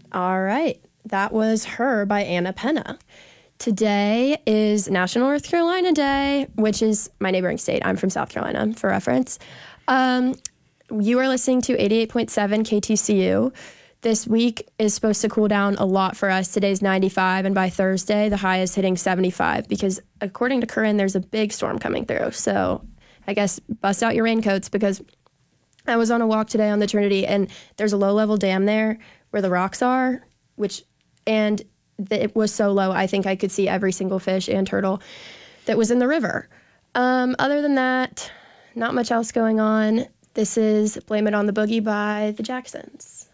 All right. That was Her by Anna Penna. Today is National North Carolina Day, which is my neighboring state. I'm from South Carolina, for reference. You are listening to 88.7 KTCU. This week is supposed to cool down a lot for us. Today's 95, and by Thursday, the high is hitting 75 because, according to Corinne, there's a big storm coming through. So I guess bust out your raincoats because I was on a walk today on the Trinity, and there's a low-level dam there where the rocks are, it was so low, I think I could see every single fish and turtle that was in the river. Other than that, not much else going on. This is Blame It on the Boogie by the Jacksons.